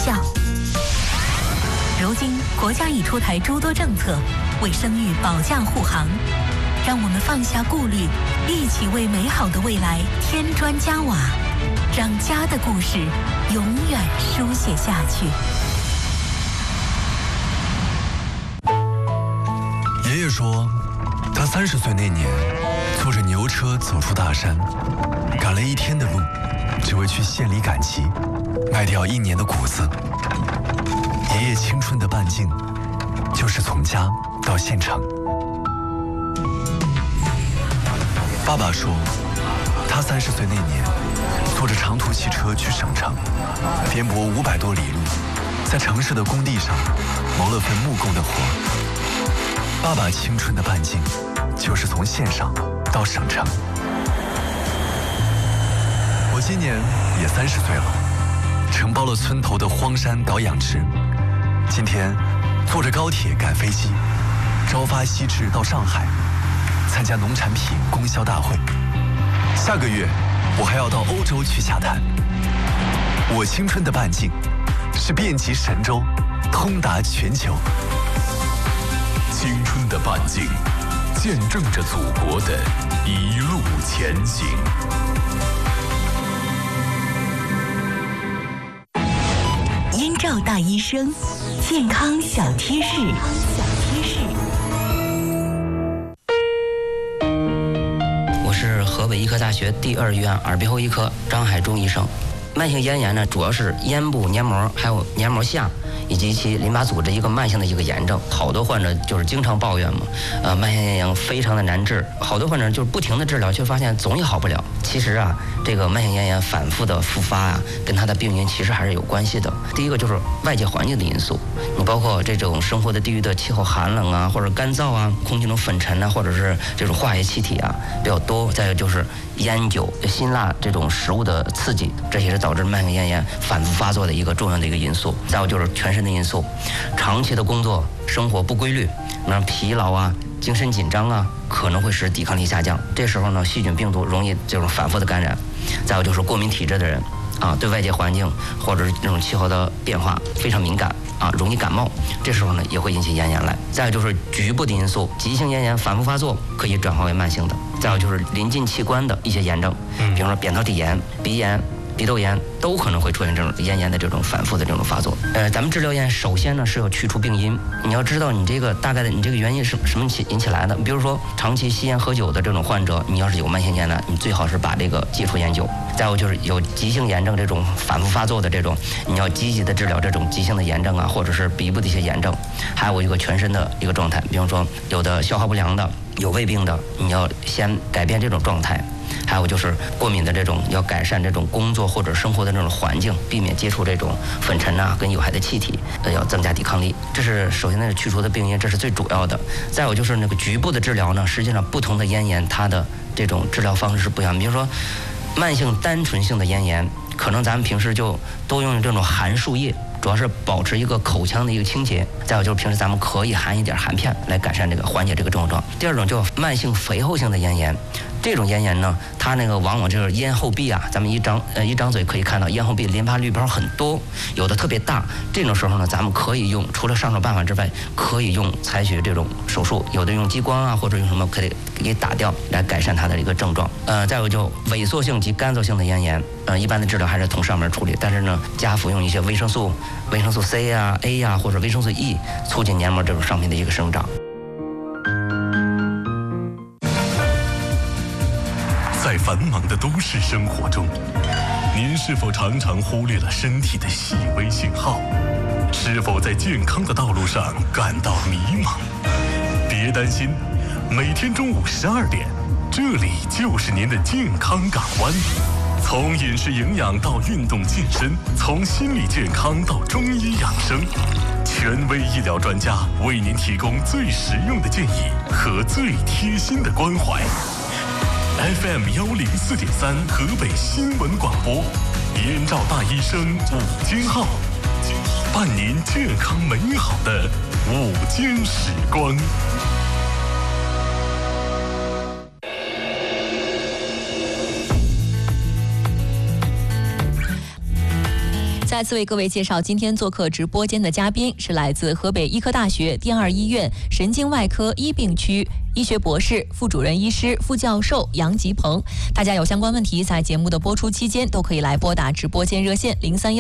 效。如今，国家已出台诸多政策，为生育保驾护航。让我们放下顾虑，一起为美好的未来添砖加瓦，让家的故事永远书写下去。 爷爷说，他30岁那年，坐着牛车走出大山，赶了1天的路，只为去县里赶集，卖掉1年的谷子。爷爷青春的半径，就是从家到县城。爸爸说，他30岁那年，坐着长途汽车去省城，颠簸500多里路，在城市的工地上谋了份木工的活。爸爸青春的半径，就是从县上到省城。我今年也30岁了，承包了村头的荒山搞养殖。今天坐着高铁赶飞机，朝发夕至到上海，参加农产品供销大会。下个月我还要到欧洲去洽谈。我青春的半径是遍及神州，通达全球。 青春的半径，见证着祖国的一路前行。 燕赵大医生，健康小贴士。 我是河北医科大学第2医院耳鼻喉医科张海忠医生。慢性咽炎呢，主要是咽部黏膜还有黏膜下以及其淋巴组织一个慢性的一个炎症。好多患者就是经常抱怨嘛，慢性咽炎非常的难治，好多患者就是不停的治疗，却发现总也好不了。其实啊，这个慢性咽炎反复的复发啊，跟它的病因其实还是有关系的。第一个就是外界环境的因素，你包括这种生活的地域的气候寒冷啊，或者干燥啊，空气中粉尘啊，或者是这种化学气体啊比较多。再有就是烟酒、辛辣这种食物的刺激，这也是导致慢性咽炎反复发作的一个重要的一个因素。再有就是全身的因素，长期的工作生活不规律，那疲劳啊、精神紧张啊，可能会使抵抗力下降。这时候呢，细菌病毒容易这种反复的感染。再有就是过敏体质的人啊，对外界环境或者是这种气候的变化非常敏感啊，容易感冒，这时候呢也会引起咽炎来。再有就是局部的因素，急性咽炎反复发作可以转化为慢性的。再有就是临近器官的一些炎症，比如说扁桃体炎、鼻炎、鼻窦炎都可能会出现这种咽炎的这种反复的这种发作。咱们治疗咽首先呢是要去除病因，你要知道你这个大概的你这个原因是什么引起来的。比如说长期吸烟喝酒的这种患者，你要是有慢性咽呢，你最好是把这个戒除烟酒。再有就是有急性炎症这种反复发作的这种，你要积极的治疗这种急性的炎症啊，或者是鼻部的一些炎症。还有一个全身的一个状态，比方说有的消化不良的、有胃病的，你要先改变这种状态。还有就是过敏的这种，要改善这种工作或者生活的这种环境，避免接触这种粉尘啊跟有害的气体，要增加抵抗力。这是首先那个去除的病因，这是最主要的。再有就是那个局部的治疗呢，实际上不同的咽炎它的这种治疗方式是不一样的。比如说慢性单纯性的咽炎，可能咱们平时就多用这种含漱液，主要是保持一个口腔的一个清洁。再有就是平时咱们可以含一点含片来改善这个缓解这个症状。第二种叫慢性肥厚性的咽炎，这种咽炎呢，它那个往往就是咽后壁啊，咱们一张嘴可以看到咽后壁淋巴滤泡很多，有的特别大。这种时候呢，咱们可以用除了上手办法之外，可以采取这种手术，有的用激光啊，或者用什么可以给打掉来改善它的一个症状。再有就萎缩性及干燥性的咽炎，一般的治疗还是从上面处理，但是呢，加服用一些维生素 C 啊、A 啊或者维生素 E， 促进黏膜这种上面的一个生长。 在繁忙的都市生活中，您是否常常忽略了身体的细微信号？是否在健康的道路上感到迷茫？别担心，每天中午12点，这里就是您的健康港湾。从饮食营养到运动健身，从心理健康到中医养生，权威医疗专家为您提供最实用的建议和最贴心的关怀。FM 104.3河北新闻广播，燕赵大医生午间号，伴您健康美好的午间时光。 在再次为各位介绍今天做客直播间的嘉宾是来自河北医科大学第二医院神经外科医病区医学博士、副主任医师、副教授杨吉鹏。大家有相关问题，在节目的播出期间都可以来拨打直播间热线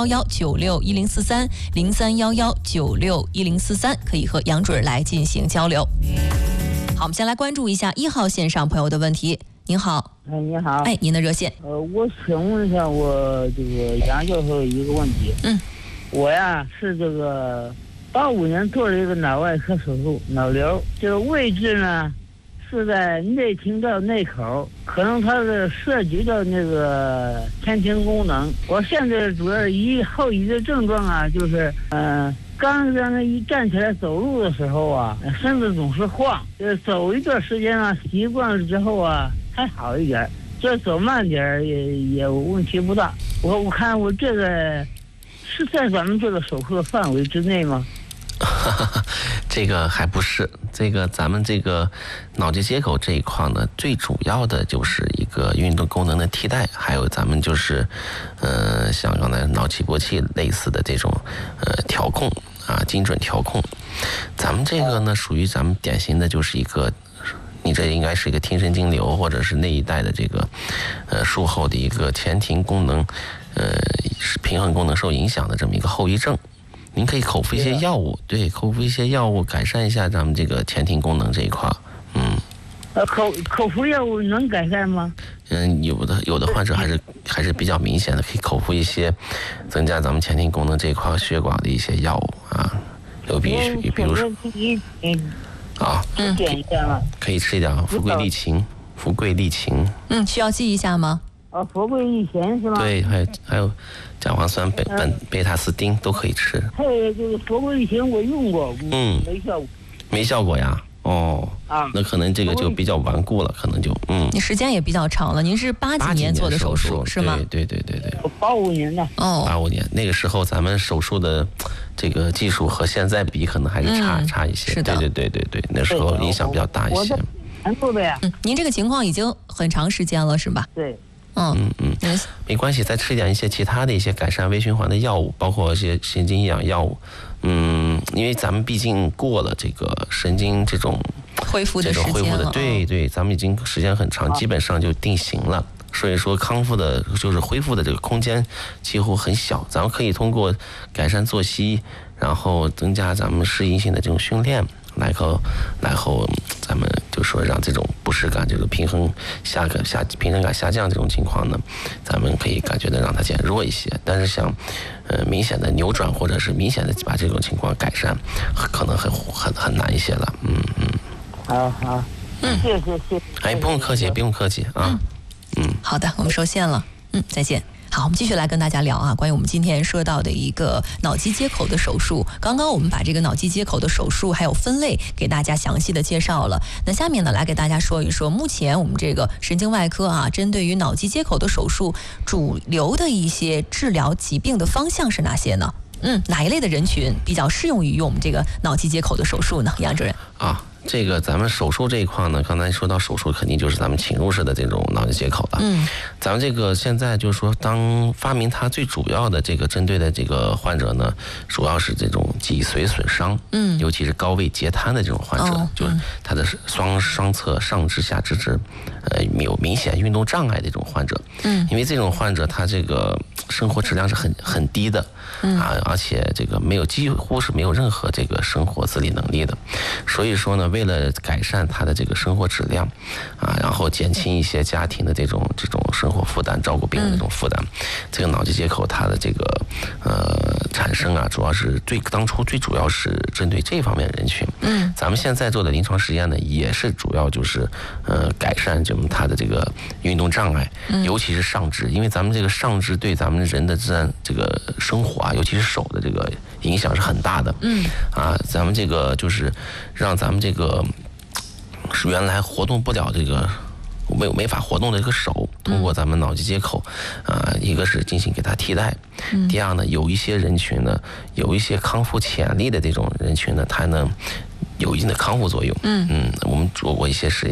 0311961043，0311961043，可以和杨主任来进行交流。好，我们先来关注一下1号线上朋友的问题。您好。 你好。 您的热线。 我请问一下我这个杨教授一个问题。我呀是这个85年做了一个脑外科手术，脑瘤，这个位置呢是在内听道内口，可能它是涉及到那个前庭功能。我现在主要后遗的症状啊，就是刚一站起来走路的时候啊，身子总是晃，走一段时间啊，习惯了之后啊还好一点，这走慢点也问题不大。我看我这个是在咱们这个手术的范围之内吗？ 这个还不是，这个咱们这个脑机接口这一块呢，最主要的就是一个运动功能的替代，还有咱们就是像刚才脑起搏器类似的这种调控啊，精准调控。咱们这个呢，属于咱们典型的就是一个，你这应该是一个听神经瘤或者是那一带的这个术后的一个前庭功能平衡功能受影响的这么一个后遗症。您可以口服一些药物，对，口服一些药物改善一下咱们这个前庭功能这一块。 口服药物能改善吗？ 有的患者还是比较明显的，可以口服一些增加咱们前庭功能这一块血管的一些药物啊，比如说可以吃一点福贵利嗪。 需要记一下吗？ 福贵利嗪是吗？ 对，还有甲磺酸贝塔斯汀都可以吃。 还有这个福贵利嗪我用过，没效果。没效果呀？那可能这个就比较顽固了，可能就你时间也比较长了，您是80几年做的手术是吗？ 对。 85年的。 85年那个时候咱们手术的这个技术和现在比，可能还是差一些。 是的。 对，那时候影响比较大一些。 做的呀。 您这个情况已经很长时间了是吧？ 对。 没关系，再吃一些其他的一些改善微循环的药物，包括一些神经营养药物。因为咱们毕竟过了这个神经这种恢复的时间了， 对，咱们已经时间很长，基本上就定型了。所以说康复的就是恢复的这个空间几乎很小，咱们可以通过改善作息，然后增加咱们适应性的这种训练，来后咱们就说让这种不适感，这个平衡感下降这种情况呢，咱们可以感觉的让它减弱一些。但是像明显的扭转或者是明显的把这种情况改善，可能很难一些了。 好，谢谢。 不用客气啊。 好的，我们收线了。再见。好，我们继续来跟大家聊啊，关于我们今天说到的一个脑机接口的手术。刚刚我们把这个脑机接口的手术还有分类给大家详细的介绍了。那下面呢，来给大家说一说，目前我们这个神经外科啊，针对于脑机接口的手术，主流的一些治疗疾病的方向是哪些呢？哪一类的人群比较适用于用我们这个脑机接口的手术呢？杨主任。 这个咱们手术这一块呢，刚才说到手术肯定就是咱们侵入式的这种脑机接口了。咱们这个现在就是说，当发明它最主要的这个针对的这个患者呢，主要是这种脊髓损伤，尤其是高位截瘫的这种患者，就是他的双侧上肢下肢有明显运动障碍的这种患者。因为这种患者他这个生活质量是很低的，而且这个几乎是没有任何这个生活自理能力的，所以说呢，为了改善他的这个生活质量然后减轻一些家庭的这种生活负担，照顾病人的这种负担，这个脑机接口它的这个产生主要是当初最主要是针对这方面人群。咱们现在做的临床实验呢，也是主要就是改善他的这个运动障碍，尤其是上肢，因为咱们这个上肢对咱们人的这个生活尤其是手的这个影响是很大的。咱们这个就是让咱们这个是原来活动不了这个没法活动的这个手，通过咱们脑机接口一个是进行给它替代，第二呢，有一些人群呢，有一些康复潜力的这种人群呢，它能有一定的康复作用。我们做过一些实验，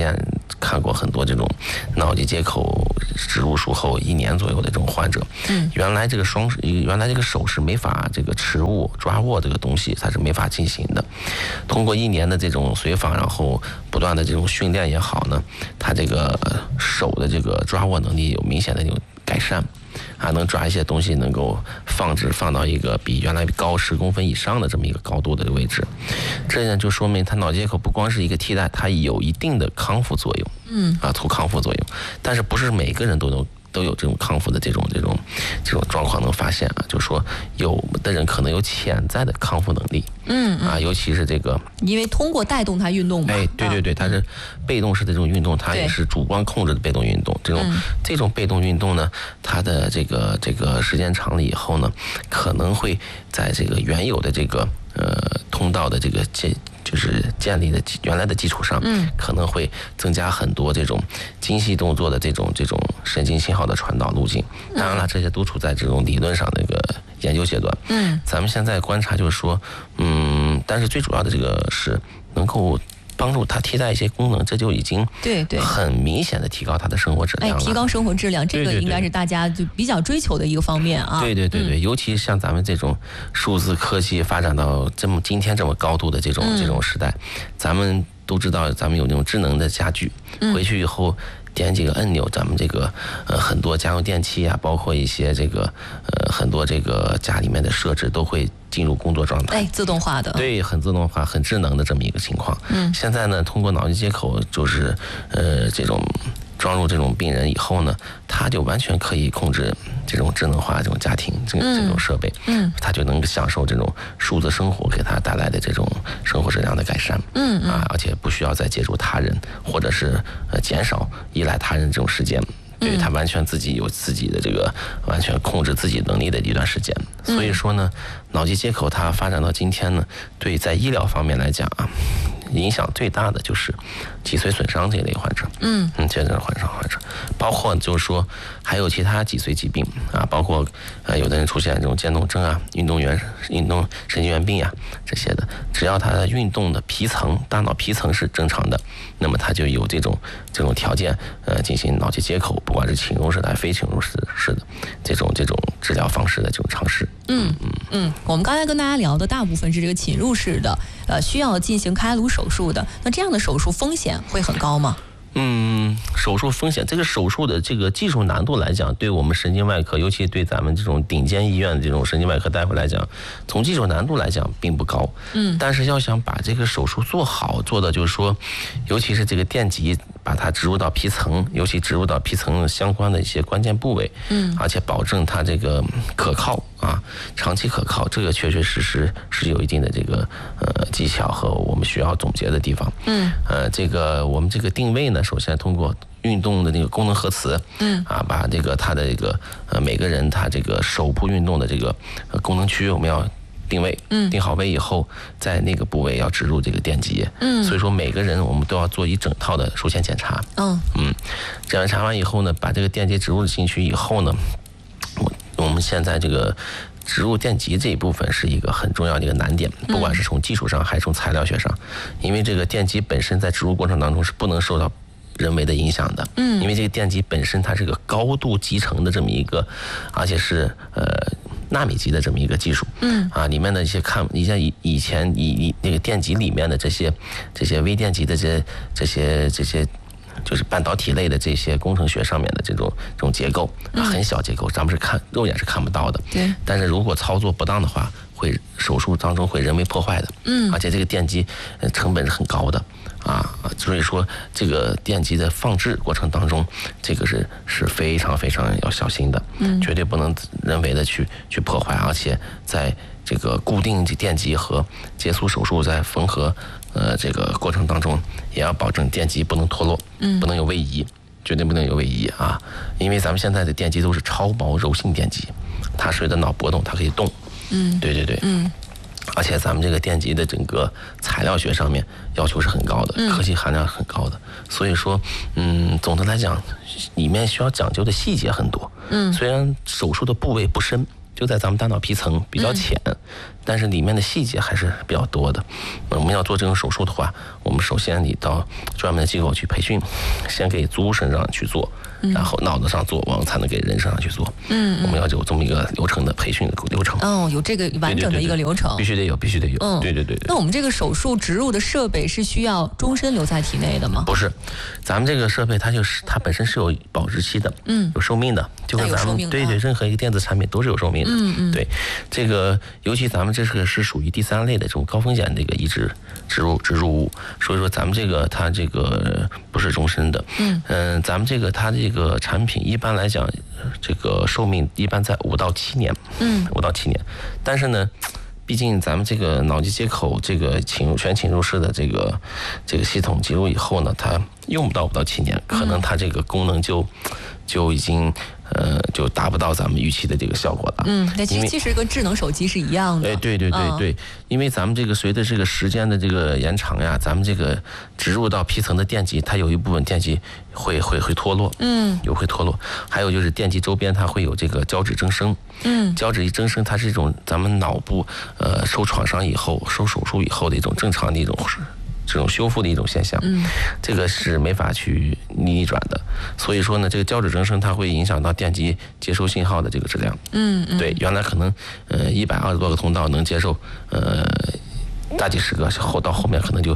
看过很多这种脑机接口植入术后1年左右的这种患者，原来这个手是没法这个持握抓握这个东西，它是没法进行的。通过1年的这种随访，然后不断的这种训练也好呢，他这个手的这个抓握能力有明显的这种改善。能抓一些东西，能够放到一个比原来高10公分以上的这么一个高度的位置，这样就说明它脑接口不光是一个替代，它有一定的康复作用，促康复作用，但是不是每个人都有这种康复的这种状况能发现啊，就是说有的人可能有潜在的康复能力，尤其是这个， 因为通过带动它运动嘛， 对，它是被动式的这种运动，它也是主观控制的被动运动，这种被动运动呢，它的这个时间长了以后呢，可能会在这个原有的这个通道的这个就是建立的原来的基础上，可能会增加很多这种精细动作的这种神经信号的传导路径。当然了，这些都处在这种理论上的一个研究阶段。咱们现在观察就是说，但是最主要的这个是能够帮助他替代一些功能，这就已经很明显的提高他的生活质量了。 提高生活质量，这个应该是大家就比较追求的一个方面啊。 对，尤其像咱们这种数字科技发展到今天这么高度的这种时代，咱们都知道，咱们有那种智能的家居，回去以后点几个按钮，咱们这个很多家用电器啊，包括一些这个很多这个家里面的设置都会进入工作状态， 自动化的， 对，很自动化、很智能的这么一个情况。现在呢，通过脑机接口，就是这种装入这种病人以后呢，他就完全可以控制这种智能化这种家庭这种设备，他就能享受这种数字生活给他带来的这种生活质量的改善，而且不需要再借助他人，或者是减少依赖他人这种时间。对，他完全自己有自己的这个完全控制自己能力的一段时间。所以说呢，脑机接口它发展到今天呢，对在医疗方面来讲啊，影响最大的就是脊髓损伤这一类患者，这类患者，包括就是说还有其他脊髓疾病啊，包括有的人出现这种渐冻症啊、运动神经元病啊这些的，只要他的运动的大脑皮层是正常的，那么他就有这种条件进行脑机接口，不管是侵入式的还是非侵入式的这种治疗方式的这种尝试。 我们刚才跟大家聊的大部分是这个侵入式的，需要进行开颅手术的，那这样的手术风险会很高吗？ 手术风险，这个手术的这个技术难度来讲，对我们神经外科，尤其对咱们这种顶尖医院的这种神经外科大夫来讲，从技术难度来讲并不高。但是要想把这个手术做好，做的就是说，尤其是这个电极把它植入到皮层，尤其植入到皮层相关的一些关键部位，而且保证它这个可靠啊，长期可靠，这个确确实实是有一定的这个技巧和我们需要总结的地方。这个我们这个定位呢，首先通过运动的那个功能核磁，把这个它的这个每个人他这个手部运动的这个功能区我们要定位，定好位以后，在那个部位要植入这个电极，所以说每个人我们都要做一整套的术前检查，检查完以后呢，把这个电极植入进去以后呢，我们现在这个植入电极这一部分是一个很重要的一个难点，不管是从技术上还是从材料学上，因为这个电极本身在植入过程当中是不能受到人为的影响的，因为这个电极本身它是个高度集成的这么一个，而且是纳米级的这么一个技术，里面的一些以前那个电极里面的这些微电极的这些就是半导体类的这些工程学上面的这种结构，很小结构，咱们是肉眼是看不到的，但是如果操作不当的话，会手术当中会人为破坏的，而且这个电极成本是很高的。所以说这个电极的放置过程当中，这个是非常非常要小心的，绝对不能人为的去破坏，而且在这个固定电极和结束手术在缝合这个过程当中，也要保证电极不能脱落，不能有位移，绝对不能有位移啊！因为咱们现在的电极都是超薄柔性电极，它随着脑波动它可以动，对，而且咱们这个电极的整个材料学上面要求是很高的，科技含量很高的，所以说，总的来讲，里面需要讲究的细节很多。虽然手术的部位不深， 就在咱们大脑皮层比较浅，但是里面的细节还是比较多的。我们要做这种手术的话，我们首先你到专门的机构去培训，先给足身上去做，然后脑子上做完才能给人身上去做。我们要有这么一个流程的培训的流程。 有这个完整的一个流程， 必须得有，必须得有。对。 那我们这个手术植入的设备是需要终身留在体内的吗？ 不是，咱们这个设备它本身是有保质期的，有寿命的，就跟咱们对任何一个电子产品都是有寿命的。对，这个尤其咱们这个是属于第3类的这种高风险的一个移植植入物，所以说咱们这个它这个不是终身的。咱们这个它这个产品一般来讲，这个寿命一般在5到7年，5到7年，但是呢。毕竟咱们这个脑机接口这个全侵入式的这个系统进入以后呢，它用不到5到7年，可能它这个功能就已经就达不到咱们预期的这个效果了。 那其实跟智能手机是一样的。 对，因为咱们这个随着这个时间的这个延长呀，咱们这个植入到皮层的电极，它有一部分电极会脱落，会脱落。还有就是电极周边它会有这个胶质增生，胶质一增生，它是一种咱们脑部受创伤以后、受手术以后的一种正常的一种这种修复的一种现象，这个是没法去逆转的。所以说呢，这个胶质增生它会影响到电极接收信号的这个质量。对，原来可能120多个通道能接受大几十个，到后面可能就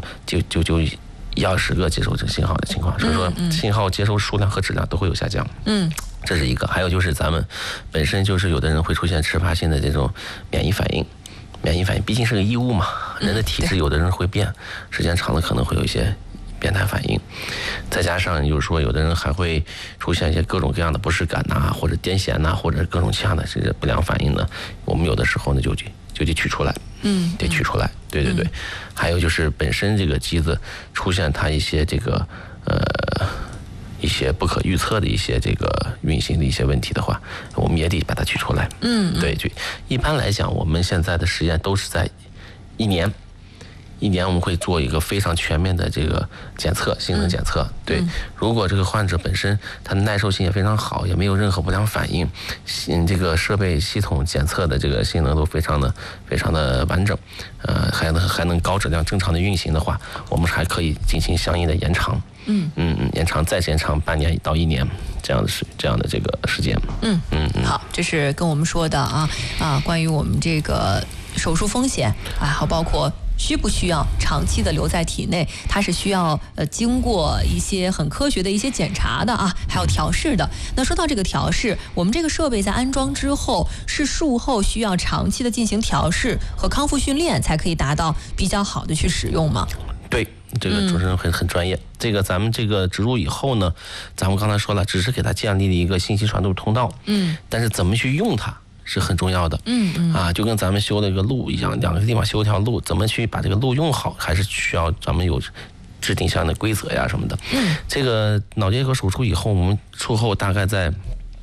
120个接收这信号的情况，所以说信号接收数量和质量都会有下降。这是一个。还有就是咱们本身就是有的人会出现迟发性的这种免疫反应毕竟是个异物嘛，人的体质有的人会变，时间长了可能会有一些变态反应，再加上就是说有的人还会出现一些各种各样的不适感呐，或者癫痫呐，或者各种其他的这个不良反应呢，我们有的时候呢就得取出来，得取出来。对。还有就是本身这个机子出现它一些这个一些不可预测的一些这个运行的一些问题的话，我们也得把它取出来。对。一般来讲，我们现在的实验都是在1年我们会做一个非常全面的这个检测，性能检测。对，如果这个患者本身他的耐受性也非常好，也没有任何不良反应，这个设备系统检测的这个性能都非常的完整，还能高质量正常的运行的话，我们还可以进行相应的延长。再延长半年到1年这样的这个时间。 好，这是跟我们说的关于我们这个手术风险还包括需不需要长期的留在体内，它是需要经过一些很科学的一些检查的还有调试的。那说到这个调试，我们这个设备在安装之后，是术后需要长期的进行调试和康复训练，才可以达到比较好的去使用吗？ 对，这个主持人很专业。这个咱们这个植入以后呢，咱们刚才说了，只是给它建立了一个信息传输通道，但是怎么去用它是很重要的。就跟咱们修了一个路一样，两个地方修一条路，怎么去把这个路用好，还是需要咱们有制定相应的规则呀什么的。这个脑结核手术以后，我们术后大概在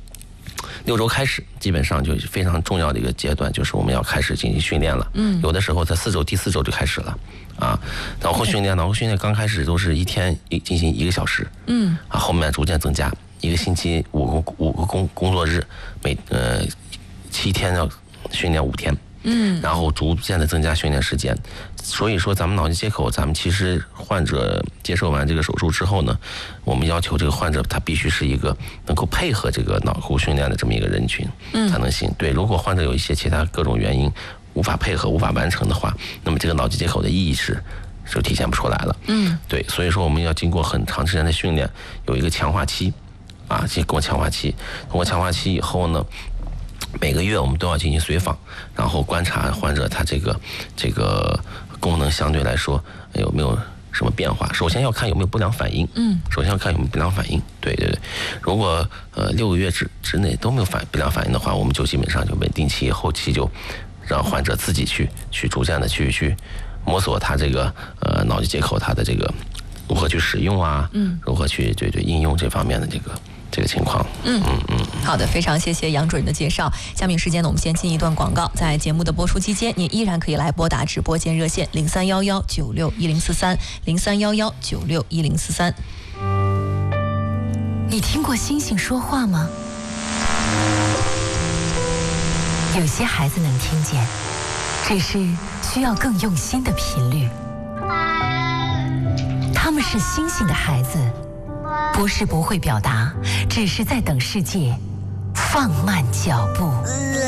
6周开始，基本上就非常重要的一个阶段，就是我们要开始进行训练了。有的时候在第4周就开始了。脑后训练刚开始都是一天进行1个小时，后面逐渐增加，1个星期5个工作日，7天要训练5天，然后逐渐的增加训练时间。所以说咱们脑机接口，咱们其实患者接受完这个手术之后呢，我们要求这个患者他必须是一个能够配合这个脑部训练的这么一个人群才能行。对，如果患者有一些其他各种原因无法配合、无法完成的话，那么这个脑机接口的意义就体现不出来了。对，所以说我们要经过很长时间的训练，有一个强化期，经过强化期，通过强化期以后呢，每个月我们都要进行随访，然后观察患者他这个功能相对来说有没有什么变化。首先要看有没有不良反应，对。如果6个月之内都没有不良反应的话，我们就基本上就稳定期，后期就让患者自己去逐渐的去摸索他这个脑机接口它的这个如何去使用如何去对应用这方面的这个情况。 好的，非常谢谢杨主任的介绍。下面时间呢，我们先进一段广告。在节目的播出期间，您依然可以来拨打直播间热线0311961043，0311961043。 你听过星星说话吗？ 有些孩子能听见，只是需要更用心的频率。他们是星星的孩子，不是不会表达，只是在等世界放慢脚步。